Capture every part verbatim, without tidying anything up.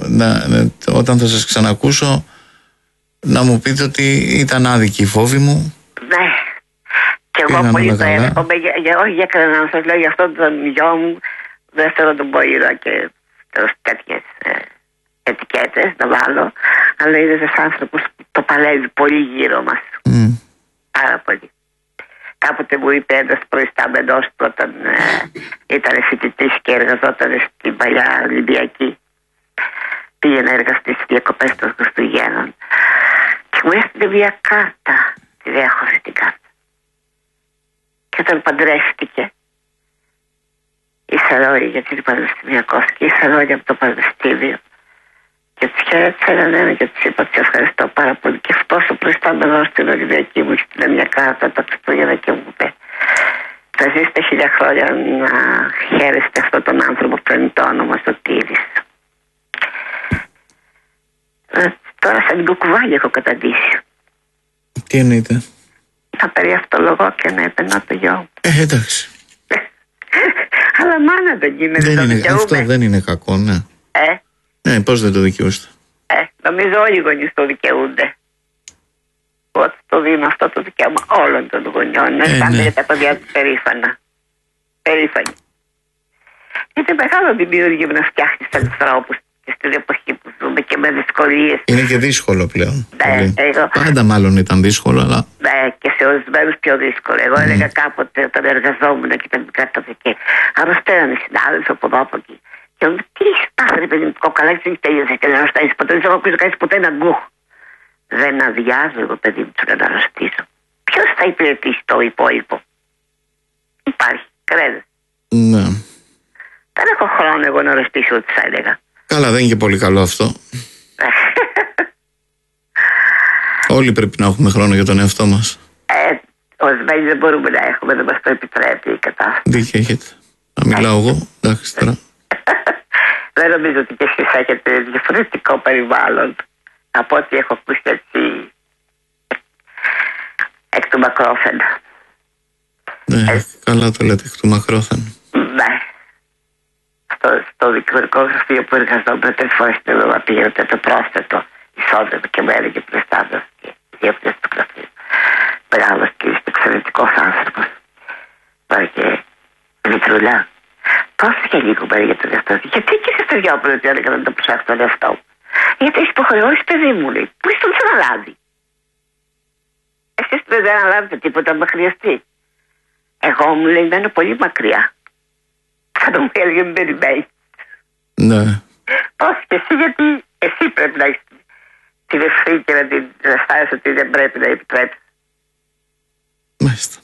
να, να, όταν θα σας ξανακούσω να μου πείτε ότι ήταν άδικη η φόβη μου. Ναι. Και εγώ πολύ το εύχομαι, για, για, όχι για κανέναν, σας λέω για αυτόν τον γιο μου, δεύτερο τον Ποήρα και τέτοιες ε, ετικέτες να βάλω, αλλά είναι ένας άνθρωπος που το παλεύει πολύ γύρω μας. Mm. Πάρα πολύ. Κάποτε μου είπε ένας προϊστάμενος του όταν ε, ήταν φοιτητής και εργαζόταν στην παλιά Ολυμπιακή. Πήγε να εργαστεί στις διακοπές των Χριστουγέννων και μου έστειλε μια κάρτα, τη διάχωσε την κάρτα. Και όταν παντρεύτηκε, ήσαν όλοι, γιατί είναι πανεπιστημιακός, και ήσαν όλοι από το πανεπιστήμιο. Και τους χαιρέτησα έναν ένα και τους είπα ότι ευχαριστώ πάρα πολύ. Και αυτός ο προϊστάμενος στην Ολυμπιακή μου στείλε μια κάρτα τα Χριστούγεννα και μου είπε: θα ζήσετε χίλια χρόνια να χαίρεστε αυτόν τον άνθρωπο που είναι το όνομα Σωτήρης. Ε, τώρα σαν κουκουβάλι έχω καταντήσει. Τι εννοείται? Θα περιαυτολογώ και να επενώ το γιο μου. Ε, εντάξει. Αλλά μάνα δεν γίνεται, δεν το είναι, δικαιούμαι. Αυτό δεν είναι κακό, ναι. Ε. Ναι, πώς δεν το δικαιούστε? Ε, νομίζω όλοι οι γονείς το δικαιούνται. Ότι το δίνω αυτό το δικαίωμα όλων των γονιών. Να αισθάνονται για τα παιδιά τους περήφανα. Περήφανοι. Είναι μεγάλο δημιούργημα να φτιάχνεις τους ανθρώπους και στην εποχή που ζούμε και με δυσκολίες. Είναι και δύσκολο πλέον. Ναι, εγώ... Πάντα μάλλον ήταν δύσκολο, αλλά. Ναι, και σε ορισμένους πιο δύσκολο. Εγώ mm. έλεγα κάποτε όταν εργαζόμουν και τα μικρά τα και αρρωσταίνανε συνάδελφοι από εδώ από εκεί. Και μου τι σπάθα ρε παιδί μου, κοκαλάκι δεν έχει τελειώσει και δεν αρρωσταίνεις ποτέ, δεν έχω πει να κάνεις ποτέ ένα γκουχ. Δεν αδειάζω εγώ παιδί μου του να αρρωστήσω. Ποιος θα υπηρετήσει το υπόλοιπο? Υπάρχει, κρέδες. Ναι. Δεν έχω χρόνο εγώ να αρρωστήσω ό,τι θα έλεγα. Καλά, δεν είναι και πολύ καλό αυτό. Όλοι πρέπει να έχουμε χρόνο για τον εαυτό μας. Ε, ορισμένοι δεν μπορούμε να έχουμε, δεν μας το επιτρέπει η κατάσταση. Δίκαια έχετε. Να μιλάω εγώ, εντάξει τώρα. Δεν νομίζω ότι και εσείς έχετε διαφορετικό περιβάλλον από ό,τι έχω ακούσει έτσι εκ του μακρόθεν. Ναι, ε, καλά το λέτε, εκ του μακρόθεν. Ναι. Στο, στο δικηγορικό γραφείο που εργαζόμουν τρεις φορές την εβδομάδα πήγαινε το πρόσθετο εισόδημα και μου έλεγε προϊστάμενος και διεύθυνος του γραφείου. Μεγάλος και εξαιρετικός άνθρωπος. Τώρα και Μητρουλά. Τόσο και λίγο πέρα για τον εαυτό του. Γιατί και σε δυο που δεν έλεγα να το ψάξω τον εαυτό μου? Γιατί έχει υποχρεώσει, παιδί μου, λέει. Πού είσαι τον αναλάβει? Εσείς δεν αναλάβετε τίποτα αν με χρειαστεί. Εγώ μου λέει μένω πολύ μακριά. Θα το μου έλεγε μην περιμένει. Ναι. Πώς και εσύ, γιατί εσύ πρέπει να έχεις την ευθύνη και να την αισθάνεσαι ότι δεν πρέπει να επιτρέψεις. Μάλιστα.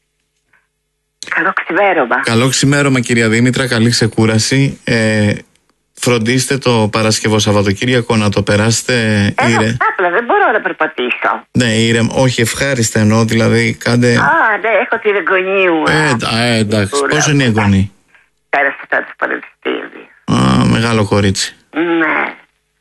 Καλό ξημέρωμα. Καλό ξημέρωμα, κυρία Δήμητρα, καλή ξεκούραση. Ε, φροντίστε το Παρασκευό Σαββατοκύριακο να το περάσετε ήρε. Απλά δεν μπορώ να περπατήσω. Ναι, ήρε, όχι ευχάριστα εννοώ, δηλαδή κάντε. Α, ναι, έχω την εγγονή μου. Ε, ε, εντάξει, πόσο είναι η εγγονή? Πέρασε αυτά του πανεπιστήμιου. Α, μεγάλο κορίτσι. Ναι.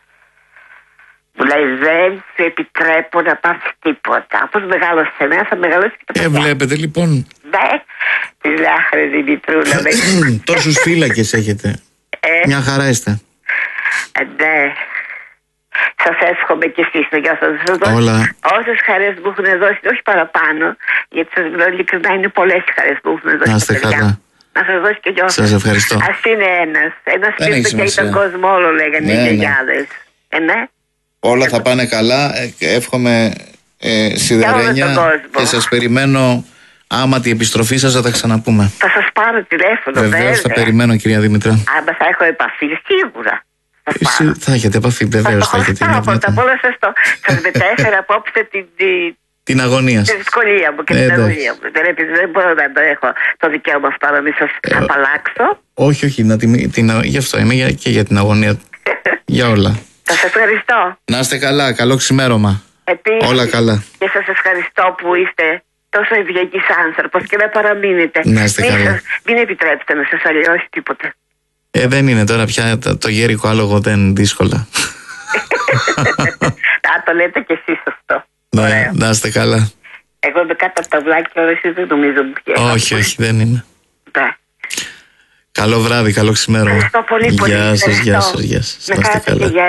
Μου λέει δεν σου επιτρέπω να πάθεις τίποτα. Όπως μεγάλωσε εμένα θα μεγαλώσει και το παιδί. Ε, βλέπετε λοιπόν. Ναι, τη λάχρη Δημητρούλα. Τόσους φύλακες έχετε. Ε, Μια χαρά είστε. Ε, ναι. Σας εύχομαι και εσείς το γιο σας. Όλα. Όσες χαρές μου έχουν δώσει, όχι παραπάνω, γιατί σας μιλώ ειλικρινά, είναι πολλές χαρές που έχουν δώσει. Να είστε καλά. Να σας δώσει και γιο σας. Σας ευχαριστώ. Ας είναι ένας. Ένας πίσω και ήταν κόσμο όλο, λέγανε οι ναι, γιαγιάδες. Ε, ναι. Όλα θα πάνε καλά. Εύχομαι ε, σιδερένια και σας περιμένω. Άμα την επιστροφή σας θα τα ξαναπούμε. Θα σας πάρω τηλέφωνο. Βεβαίως θα περιμένω, κυρία Δήμητρα. Άμα θα έχω επαφή, σίγουρα. Θα, Εσύ, θα έχετε επαφή, βεβαίως θα έχετε. Πρώτα απ' όλα σας το. Σας μετέφερα απόψε την. Την αγωνία σας. Τη δυσκολία μου και ε, την αγωνία μου. Δεν, δεν μπορώ να το έχω το δικαίωμα αυτό να μην σας ε, απαλλάξω. Όχι, όχι. Να την, την, γι' αυτό είμαι για, και για την αγωνία. Για όλα. Σας ευχαριστώ. Να είστε καλά. Καλό ξημέρωμα. Επίσης, όλα καλά. Και σας ευχαριστώ που είστε τόσο ευγενής άνθρωπος και να παραμείνετε. Να είστε μην, καλά. σας, μην επιτρέψετε να σας αλλοιώσει τίποτε. Ε, δεν είναι τώρα πια το, το γέρικο άλογο, δεν δύσκολα. Α, το λέτε κι εσείς αυτό. Ναι, να είστε καλά. Εγώ είμαι κάτω από τα βλάκια, αλλά εσείς δεν νομίζω μου πια. Όχι, όχι, δεν είναι. Ναι. Καλό βράδυ, καλό ξημέρωμα. Ευχαριστώ πολύ, πολύ. Γεια σας, γεια σας, γεια σας. Να είστε καλά.